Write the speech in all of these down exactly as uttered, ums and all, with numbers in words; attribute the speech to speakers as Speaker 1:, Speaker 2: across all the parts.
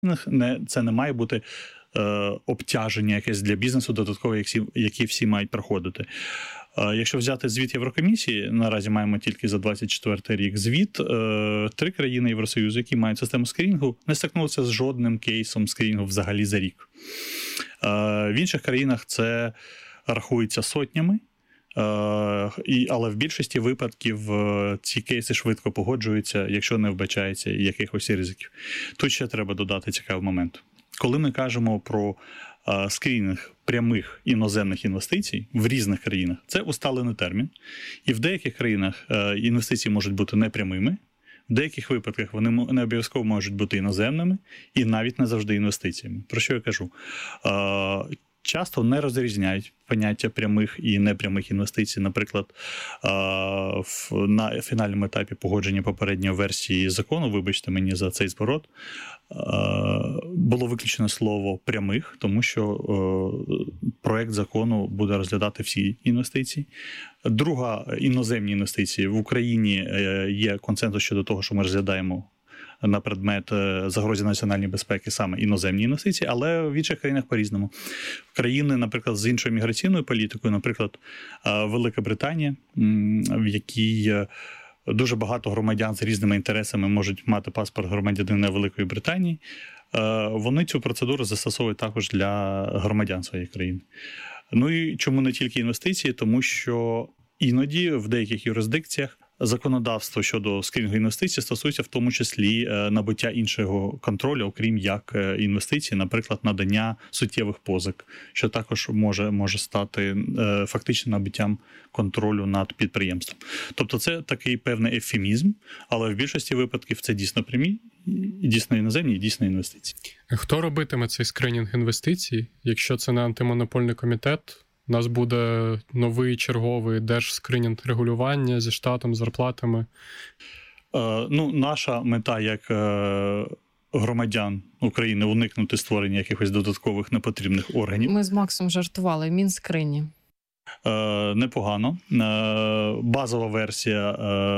Speaker 1: не, це не має бути е, обтяження якесь для бізнесу додаткове, які, які всі мають проходити. Е, якщо взяти звіт Єврокомісії, наразі маємо тільки за двадцять четвертий рік звіт, е, три країни Євросоюзу, які мають систему скрінінгу, не стикнулися з жодним кейсом скрінінгу взагалі за рік. Е, в інших країнах це рахується сотнями. Uh, і, але в більшості випадків uh, ці кейси швидко погоджуються, якщо не вбачається якихось ризиків. Тут ще треба додати цікавий момент. Коли ми кажемо про uh, скрінінг прямих іноземних інвестицій в різних країнах, це усталений термін. І в деяких країнах uh, інвестиції можуть бути непрямими, в деяких випадках вони не обов'язково можуть бути іноземними і навіть не завжди інвестиціями. Про що я кажу? Uh, Часто не розрізняють поняття прямих і непрямих інвестицій. Наприклад, на фінальному етапі погодження попередньої версії закону, вибачте мені за цей зворот, було виключено слово «прямих», тому що проект закону буде розглядати всі інвестиції. Друга, іноземні інвестиції. В Україні є консенсус щодо того, що ми розглядаємо на предмет загрози національній безпеки саме іноземні інвестиції, але в інших країнах по-різному. Країни, наприклад, з іншою міграційною політикою, наприклад, Велика Британія, в якій дуже багато громадян з різними інтересами можуть мати паспорт громадянина Великої Британії, вони цю процедуру застосовують також для громадян своєї країни. Ну і чому не тільки інвестиції? Тому що іноді в деяких юрисдикціях законодавство щодо скрінінгу інвестицій стосується в тому числі набуття іншого контролю, окрім як інвестицій, наприклад, надання суттєвих позик, що також може, може стати фактично набуттям контролю над підприємством. Тобто це такий певний ефемізм, але в більшості випадків це дійсно прямі, і дійсно іноземні, і дійсно інвестиції.
Speaker 2: Хто робитиме цей скринінг інвестицій, якщо це не антимонопольний комітет? У нас буде новий черговий держскринінг регулювання зі штатом, зарплатами.
Speaker 1: Е, ну, наша мета як е, громадян України уникнути створення якихось додаткових непотрібних органів.
Speaker 3: Ми з Максом жартували. Мінскрині.
Speaker 1: Е, непогано. Е, базова версія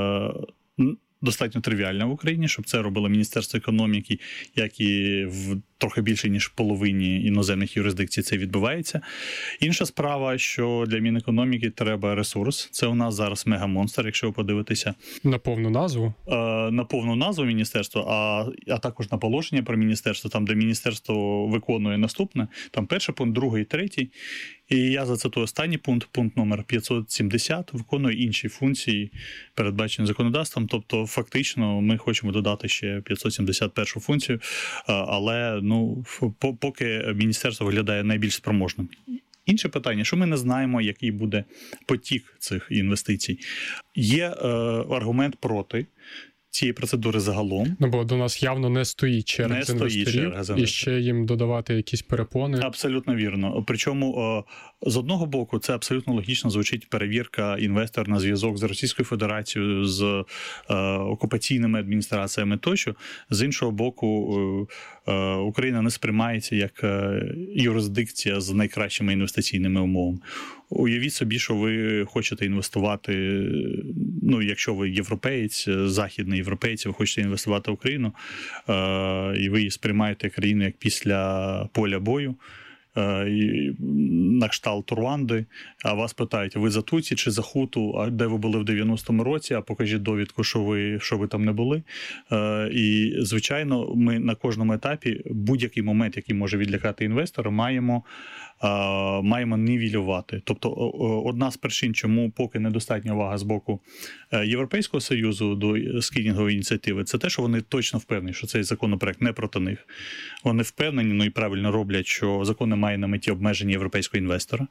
Speaker 1: е, достатньо тривіальна в Україні, щоб це робило Міністерство економіки, як і в трохи більше, ніж в половині іноземних юрисдикцій це відбувається. Інша справа, що для Мінекономіки треба ресурс. Це у нас зараз мегамонстр, якщо ви подивитеся.
Speaker 2: На повну назву?
Speaker 1: Е, на повну назву міністерства, а, а також на положення про міністерство, там, де міністерство виконує наступне. Там перший пункт, другий, третій. І я зацитую останній пункт, пункт номер п'ятсот сімдесят, виконує інші функції, передбачені законодавством. Тобто, фактично, ми хочемо додати ще п'ятсот сімдесят першу функцію, але ну, поки міністерство виглядає найбільш спроможним. Інше питання, що ми не знаємо, який буде потік цих інвестицій. Є е, аргумент проти цієї процедури загалом.
Speaker 2: Ну, бо до нас явно не стоїть черга
Speaker 1: не
Speaker 2: з інвесторів,
Speaker 1: стоїть черга з інвесторів.
Speaker 2: І ще їм додавати якісь перепони.
Speaker 1: Абсолютно вірно. Причому, з одного боку, це абсолютно логічно звучить перевірка інвестора на зв'язок з Російською Федерацією, з е, окупаційними адміністраціями тощо. З іншого боку, е, Україна не сприймається як юрисдикція з найкращими інвестиційними умовами. Уявіть собі, що ви хочете інвестувати, ну, якщо ви європеєць, західний європеєць, ви хочете інвестувати в Україну, е, і ви сприймаєте країну як після поля бою, е, на кшталт Руанди, а вас питають, ви за Туці чи за Хуту, а де ви були в дев'яностому році, а покажіть довідку, що ви, що ви там не були. Е, і, звичайно, ми на кожному етапі, будь-який момент, який може відлякати інвестора, маємо маємо нівелювати. Тобто одна з причин, чому поки недостатня увага з боку Європейського Союзу до скринінгової ініціативи, це те, що вони точно впевнені, що цей законопроект не проти них. Вони впевнені, ну і правильно роблять, що закон не має на меті обмеження європейського інвестора.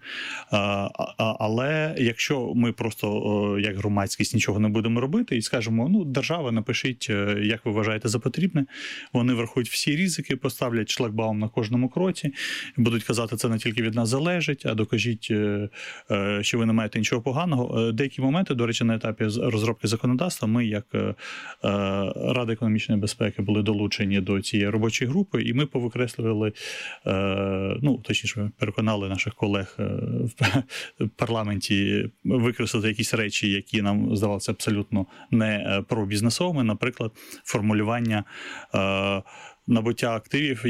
Speaker 1: Але якщо ми просто, як громадськість, нічого не будемо робити і скажемо, ну, держава, напишіть, як ви вважаєте за потрібне, вони врахують всі ризики, поставлять шлагбаум на кожному кроці, будуть казати, це не тільки від нас залежить, а докажіть, що ви не маєте нічого поганого. Деякі моменти, до речі, на етапі розробки законодавства, ми, як Рада економічної безпеки, були долучені до цієї робочої групи, і ми повикреслювали, ну, точніше, ми переконали наших колег в парламенті викреслити якісь речі, які нам здавалися абсолютно не пробізнесовими, наприклад, формулювання набуття активів,